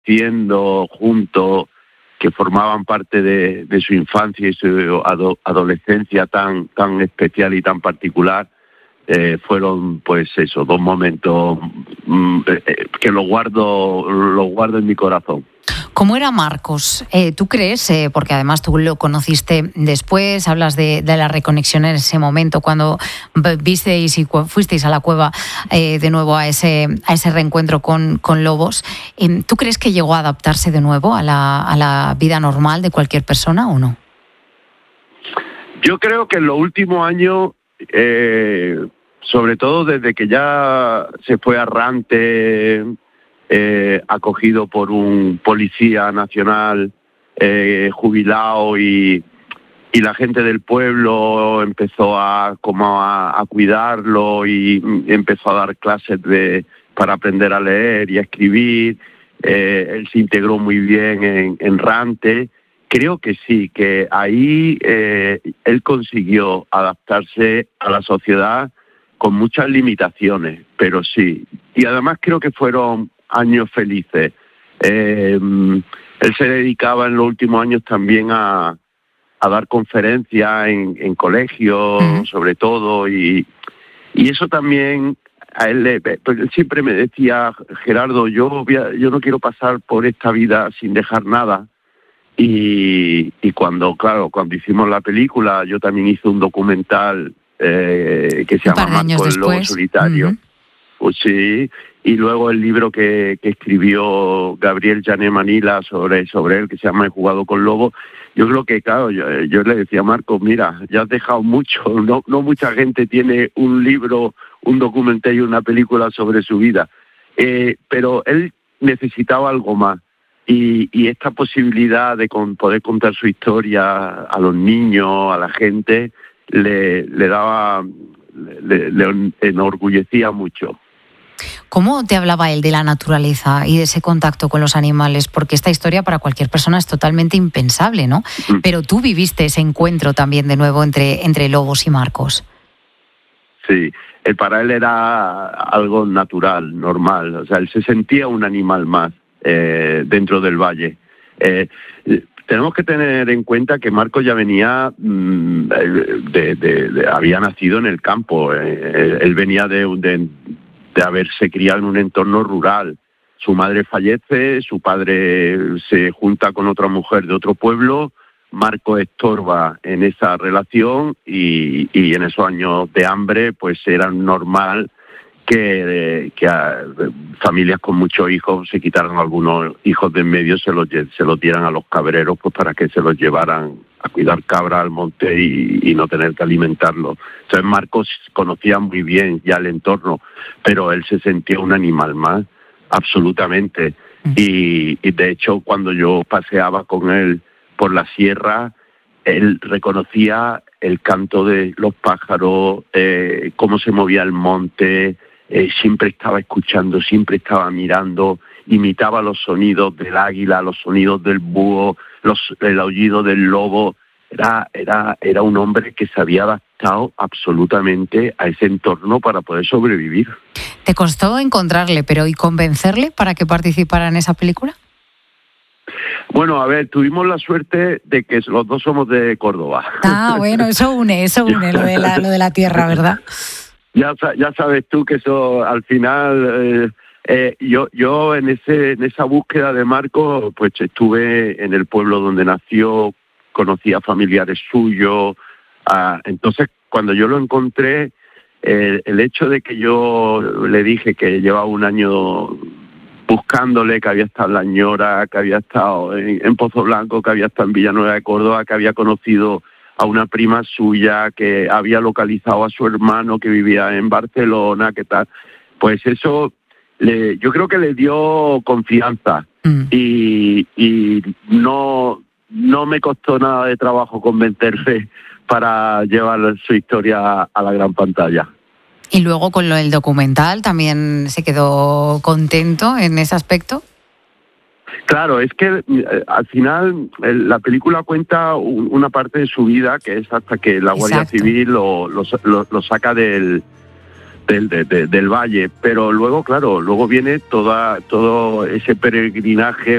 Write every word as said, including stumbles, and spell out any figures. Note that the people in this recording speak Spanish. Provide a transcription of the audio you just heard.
creciendo juntos, que formaban parte de, de su infancia y su ado- adolescencia tan, tan especial y tan particular, eh, fueron pues eso, dos momentos mm, eh, que los guardo, los guardo en mi corazón. ¿Cómo era Marcos? Eh, ¿Tú crees, eh, porque además tú lo conociste después, hablas de, de la reconexión en ese momento, cuando visteis y fuisteis a la cueva eh, de nuevo a ese, a ese reencuentro con, con lobos, eh, ¿tú crees que llegó a adaptarse de nuevo a la, a la vida normal de cualquier persona o no? Yo creo que en los últimos años, eh, sobre todo desde que ya se fue errante, Eh, acogido por un policía nacional eh, jubilado y, y la gente del pueblo empezó a como a, a cuidarlo y empezó a dar clases de para aprender a leer y a escribir. Eh, él se integró muy bien en, en Rante. Creo que sí, que ahí eh, él consiguió adaptarse a la sociedad con muchas limitaciones, pero sí. Y además creo que fueron años felices. Eh, él se dedicaba en los últimos años también a, a dar conferencias en, en colegios, uh-huh. sobre todo, y, y eso también a él, le, él siempre me decía, Gerardo, yo, voy a, yo no quiero pasar por esta vida sin dejar nada. Y, y cuando, claro, cuando hicimos la película, yo también hice un documental eh, que se un llama Marco el Lobo Solitario. Uh-huh. Pues sí, y luego el libro que, que escribió Gabriel Llané Manila sobre, sobre él, que se llama He jugado con lobo. Yo creo que, claro, yo, yo le decía a Marcos, mira, ya has dejado mucho, no, no mucha gente tiene un libro, un documental y una película sobre su vida, eh, pero él necesitaba algo más. Y, y esta posibilidad de con, poder contar su historia a los niños, a la gente, le, le daba, le, le enorgullecía mucho. ¿Cómo te hablaba él de la naturaleza y de ese contacto con los animales? Porque esta historia para cualquier persona es totalmente impensable, ¿no? Mm. Pero tú viviste ese encuentro también de nuevo entre, entre lobos y Marcos. Sí, eh, para él era algo natural, normal. O sea, él se sentía un animal más eh, dentro del valle. Eh, tenemos que tener en cuenta que Marcos ya venía, mmm, de, de, de, había nacido en el campo. Eh, él venía de... de de haberse criado en un entorno rural. Su madre fallece, su padre se junta con otra mujer de otro pueblo, Marco estorba en esa relación y, y en esos años de hambre pues era normal que, que a, familias con muchos hijos se quitaran algunos hijos de en medio, se los, se los dieran a los cabreros pues para que se los llevaran a cuidar cabras al monte y, y no tener que alimentarlos. Entonces Marcos conocía muy bien ya el entorno, pero él se sentía un animal más, absolutamente. Y, y de hecho cuando yo paseaba con él por la sierra, él reconocía el canto de los pájaros, eh, cómo se movía el monte, eh, siempre estaba escuchando, siempre estaba mirando, imitaba los sonidos del águila, los sonidos del búho, los, el aullido del lobo. Era, era, era un hombre que se había adaptado absolutamente a ese entorno para poder sobrevivir. ¿Te costó encontrarle, pero y convencerle para que participara en esa película? Bueno, a ver, tuvimos la suerte de que los dos somos de Córdoba. Ah, bueno, eso une, eso une lo de la, lo de la tierra, ¿verdad? Ya, ya sabes tú que eso al final... Eh, Eh, yo yo en ese en esa búsqueda de Marco pues estuve en el pueblo donde nació, conocí a familiares suyos, ah, entonces cuando yo lo encontré, eh, el hecho de que yo le dije que llevaba un año buscándole, que había estado en La Ñora, que había estado en, en Pozo Blanco, que había estado en Villanueva de Córdoba, que había conocido a una prima suya, que había localizado a su hermano que vivía en Barcelona, que tal, pues eso... Le, yo creo que le dio confianza mm. y, y no, no me costó nada de trabajo convencerle para llevar su historia a la gran pantalla. Y luego con lo del documental también se quedó contento en ese aspecto. Claro, es que eh, al final el, la película cuenta un, una parte de su vida que es hasta que la Guardia Exacto. Civil lo, lo, lo, lo saca del... Del, de, de, del valle, pero luego, claro, luego viene toda todo ese peregrinaje